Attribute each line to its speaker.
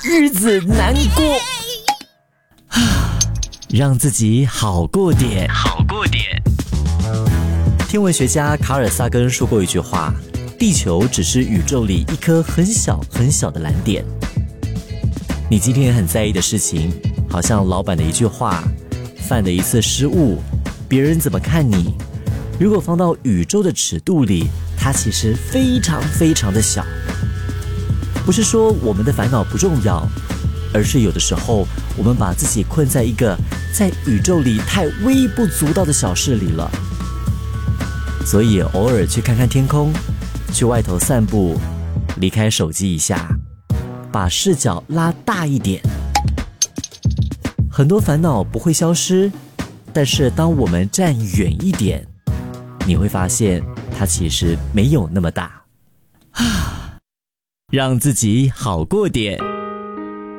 Speaker 1: 日子难过，让自己好过点。天文学家卡尔萨根说过一句话：地球只是宇宙里一颗很小很小的蓝点。你今天很在意的事情，好像老板的一句话，犯的一次失误，别人怎么看你，如果放到宇宙的尺度里，它其实非常非常的小。不是说我们的烦恼不重要，而是有的时候我们把自己困在一个在宇宙里太微不足道的小事里了。所以偶尔去看看天空，去外头散步，离开手机一下，把视角拉大一点。很多烦恼不会消失，但是当我们站远一点，你会发现它其实没有那么大。让自己好过点。